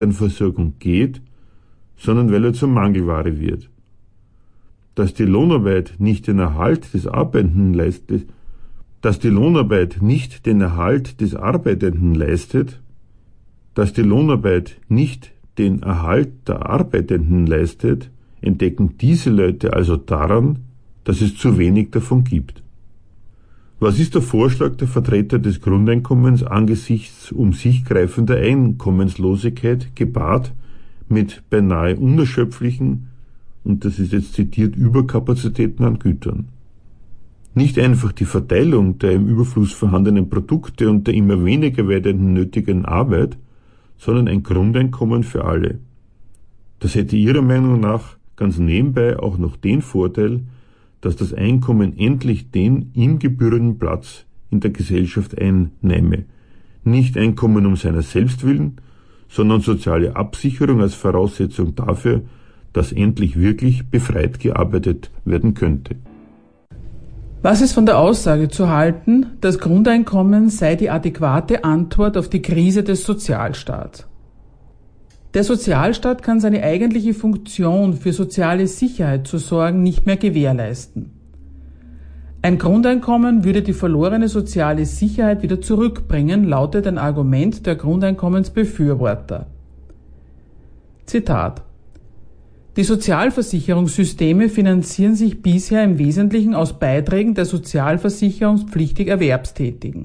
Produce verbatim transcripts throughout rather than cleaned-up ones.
Versorgung geht, sondern weil er zur Mangelware wird. Dass die Lohnarbeit nicht den Erhalt des Arbeitenden leistet, dass die Lohnarbeit nicht den Erhalt des Arbeitenden leistet, dass die Lohnarbeit nicht den Erhalt der Arbeitenden leistet, entdecken diese Leute also daran, dass es zu wenig davon gibt. Was ist der Vorschlag der Vertreter des Grundeinkommens angesichts um sich greifender Einkommenslosigkeit gepaart mit beinahe unerschöpflichen, und das ist jetzt zitiert, Überkapazitäten an Gütern? Nicht einfach die Verteilung der im Überfluss vorhandenen Produkte und der immer weniger werdenden nötigen Arbeit, sondern ein Grundeinkommen für alle. Das hätte Ihrer Meinung nach ganz nebenbei auch noch den Vorteil, dass das Einkommen endlich den ihm gebührenden Platz in der Gesellschaft einnehme. Nicht Einkommen um seiner selbst willen, sondern soziale Absicherung als Voraussetzung dafür, dass endlich wirklich befreit gearbeitet werden könnte. Was ist von der Aussage zu halten, das Grundeinkommen sei die adäquate Antwort auf die Krise des Sozialstaats? Der Sozialstaat kann seine eigentliche Funktion für soziale Sicherheit zu sorgen nicht mehr gewährleisten. Ein Grundeinkommen würde die verlorene soziale Sicherheit wieder zurückbringen, lautet ein Argument der Grundeinkommensbefürworter. Zitat: Die Sozialversicherungssysteme finanzieren sich bisher im Wesentlichen aus Beiträgen der sozialversicherungspflichtig Erwerbstätigen.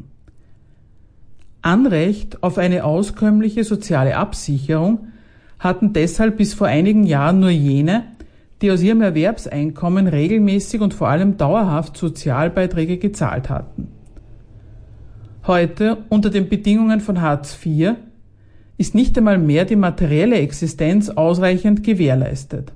Anrecht auf eine auskömmliche soziale Absicherung hatten deshalb bis vor einigen Jahren nur jene, die aus ihrem Erwerbseinkommen regelmäßig und vor allem dauerhaft Sozialbeiträge gezahlt hatten. Heute, unter den Bedingungen von Hartz vier, ist nicht einmal mehr die materielle Existenz ausreichend gewährleistet.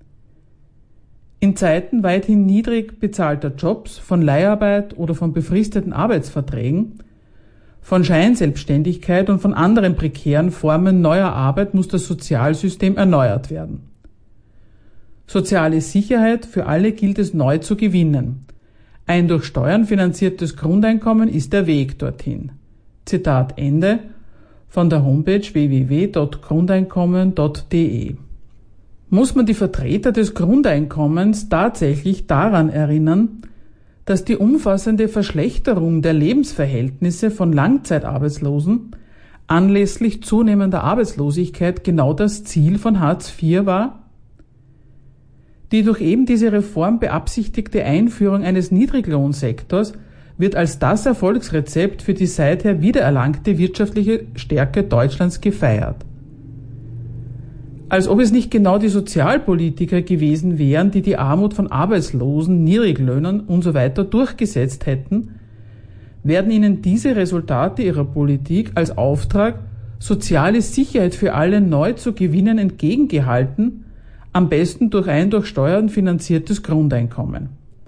In Zeiten weithin niedrig bezahlter Jobs, von Leiharbeit oder von befristeten Arbeitsverträgen, von Scheinselbstständigkeit und von anderen prekären Formen neuer Arbeit muss das Sozialsystem erneuert werden. Soziale Sicherheit für alle gilt es neu zu gewinnen. Ein durch Steuern finanziertes Grundeinkommen ist der Weg dorthin. Zitat Ende von der Homepage w w w punkt grundeinkommen punkt d e. Muss man die Vertreter des Grundeinkommens tatsächlich daran erinnern, dass die umfassende Verschlechterung der Lebensverhältnisse von Langzeitarbeitslosen anlässlich zunehmender Arbeitslosigkeit genau das Ziel von Hartz vier war? Die durch eben diese Reform beabsichtigte Einführung eines Niedriglohnsektors wird als das Erfolgsrezept für die seither wiedererlangte wirtschaftliche Stärke Deutschlands gefeiert. Als ob es nicht genau die Sozialpolitiker gewesen wären, die die Armut von Arbeitslosen, Niedriglöhnern usw. durchgesetzt hätten, werden ihnen diese Resultate ihrer Politik als Auftrag, soziale Sicherheit für alle neu zu gewinnen, entgegengehalten, am besten durch ein durch Steuern finanziertes Grundeinkommen.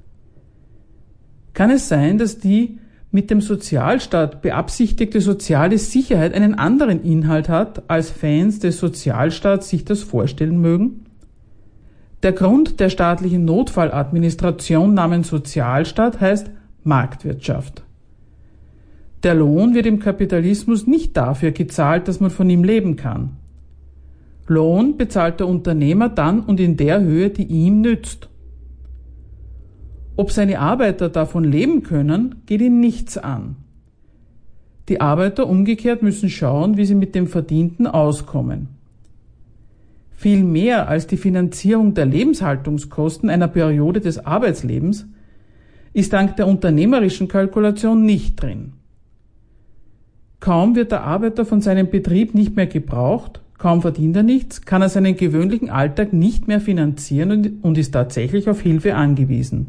Kann es sein, dass die mit dem Sozialstaat beabsichtigte soziale Sicherheit einen anderen Inhalt hat, als Fans des Sozialstaats sich das vorstellen mögen? Der Grund der staatlichen Notfalladministration namens Sozialstaat heißt Marktwirtschaft. Der Lohn wird im Kapitalismus nicht dafür gezahlt, dass man von ihm leben kann. Lohn bezahlt der Unternehmer dann und in der Höhe, die ihm nützt. Ob seine Arbeiter davon leben können, geht ihn nichts an. Die Arbeiter umgekehrt müssen schauen, wie sie mit dem Verdienten auskommen. Viel mehr als die Finanzierung der Lebenshaltungskosten einer Periode des Arbeitslebens ist dank der unternehmerischen Kalkulation nicht drin. Kaum wird der Arbeiter von seinem Betrieb nicht mehr gebraucht, kaum verdient er nichts, kann er seinen gewöhnlichen Alltag nicht mehr finanzieren und ist tatsächlich auf Hilfe angewiesen.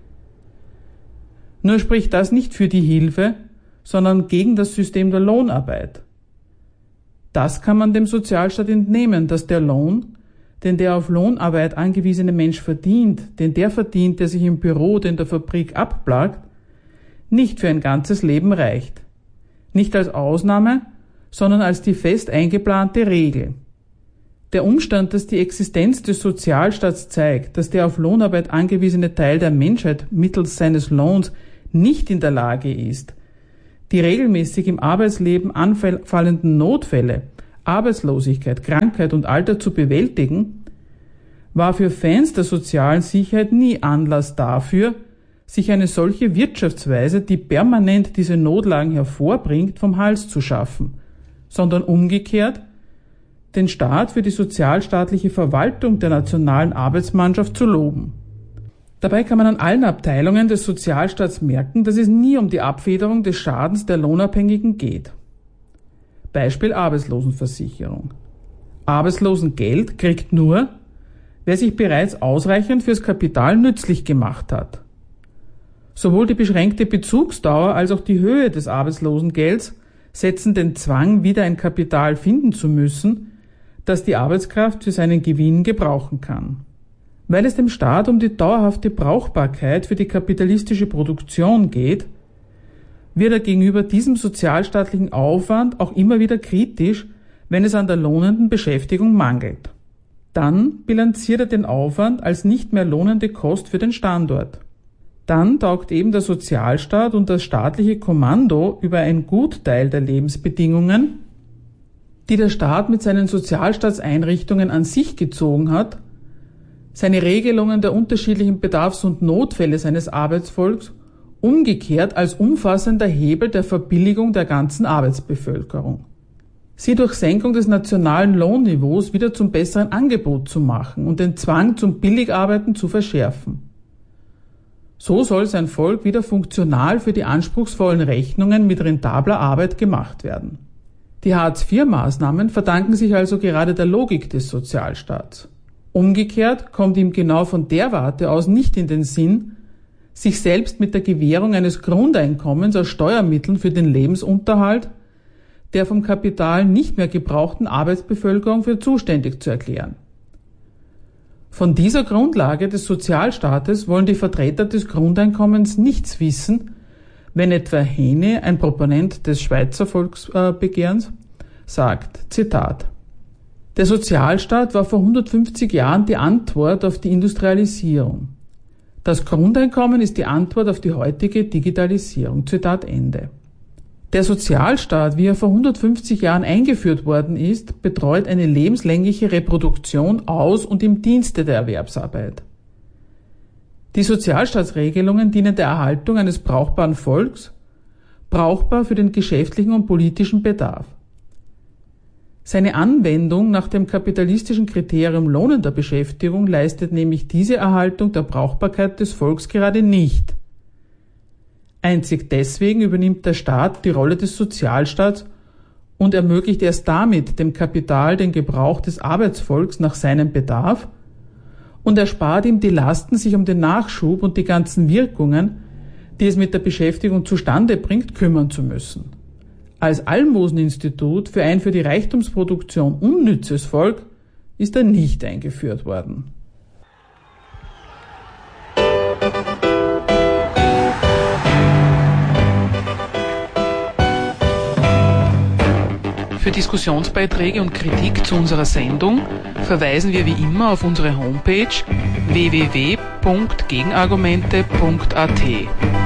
Nur spricht das nicht für die Hilfe, sondern gegen das System der Lohnarbeit. Das kann man dem Sozialstaat entnehmen, dass der Lohn, den der auf Lohnarbeit angewiesene Mensch verdient, den der verdient, der sich im Büro oder in der Fabrik abplagt, nicht für ein ganzes Leben reicht. Nicht als Ausnahme, sondern als die fest eingeplante Regel. Der Umstand, dass die Existenz des Sozialstaats zeigt, dass der auf Lohnarbeit angewiesene Teil der Menschheit mittels seines Lohns nicht in der Lage ist, die regelmäßig im Arbeitsleben anfallenden Notfälle, Arbeitslosigkeit, Krankheit und Alter zu bewältigen, war für Fans der sozialen Sicherheit nie Anlass dafür, sich eine solche Wirtschaftsweise, die permanent diese Notlagen hervorbringt, vom Hals zu schaffen, sondern umgekehrt den Staat für die sozialstaatliche Verwaltung der nationalen Arbeitsmannschaft zu loben. Dabei kann man an allen Abteilungen des Sozialstaats merken, dass es nie um die Abfederung des Schadens der Lohnabhängigen geht. Beispiel Arbeitslosenversicherung. Arbeitslosengeld kriegt nur, wer sich bereits ausreichend fürs Kapital nützlich gemacht hat. Sowohl die beschränkte Bezugsdauer als auch die Höhe des Arbeitslosengelds setzen den Zwang, wieder ein Kapital finden zu müssen, das die Arbeitskraft für seinen Gewinn gebrauchen kann. Weil es dem Staat um die dauerhafte Brauchbarkeit für die kapitalistische Produktion geht, wird er gegenüber diesem sozialstaatlichen Aufwand auch immer wieder kritisch, wenn es an der lohnenden Beschäftigung mangelt. Dann bilanziert er den Aufwand als nicht mehr lohnende Kost für den Standort. Dann taugt eben der Sozialstaat und das staatliche Kommando über einen Gutteil der Lebensbedingungen, die der Staat mit seinen Sozialstaatseinrichtungen an sich gezogen hat, seine Regelungen der unterschiedlichen Bedarfs- und Notfälle seines Arbeitsvolks umgekehrt als umfassender Hebel der Verbilligung der ganzen Arbeitsbevölkerung. Sie durch Senkung des nationalen Lohnniveaus wieder zum besseren Angebot zu machen und den Zwang zum Billigarbeiten zu verschärfen. So soll sein Volk wieder funktional für die anspruchsvollen Rechnungen mit rentabler Arbeit gemacht werden. Die Hartz vier Maßnahmen verdanken sich also gerade der Logik des Sozialstaats. Umgekehrt kommt ihm genau von der Warte aus nicht in den Sinn, sich selbst mit der Gewährung eines Grundeinkommens aus Steuermitteln für den Lebensunterhalt der vom Kapital nicht mehr gebrauchten Arbeitsbevölkerung für zuständig zu erklären. Von dieser Grundlage des Sozialstaates wollen die Vertreter des Grundeinkommens nichts wissen, wenn etwa Hähne, ein Proponent des Schweizer Volksbegehrens, sagt, Zitat: Der Sozialstaat war vor hundertfünfzig Jahren die Antwort auf die Industrialisierung. Das Grundeinkommen ist die Antwort auf die heutige Digitalisierung. Zitat Ende. Der Sozialstaat, wie er vor hundertfünfzig Jahren eingeführt worden ist, betreut eine lebenslängliche Reproduktion aus und im Dienste der Erwerbsarbeit. Die Sozialstaatsregelungen dienen der Erhaltung eines brauchbaren Volks, brauchbar für den geschäftlichen und politischen Bedarf. Seine Anwendung nach dem kapitalistischen Kriterium lohnender Beschäftigung leistet nämlich diese Erhaltung der Brauchbarkeit des Volks gerade nicht. Einzig deswegen übernimmt der Staat die Rolle des Sozialstaats und ermöglicht erst damit dem Kapital den Gebrauch des Arbeitsvolks nach seinem Bedarf und erspart ihm die Lasten, sich um den Nachschub und die ganzen Wirkungen, die es mit der Beschäftigung zustande bringt, kümmern zu müssen. Als Almoseninstitut für ein für die Reichtumsproduktion unnützes Volk ist er nicht eingeführt worden. Für Diskussionsbeiträge und Kritik zu unserer Sendung verweisen wir wie immer auf unsere Homepage w w w punkt gegenargumente punkt a t.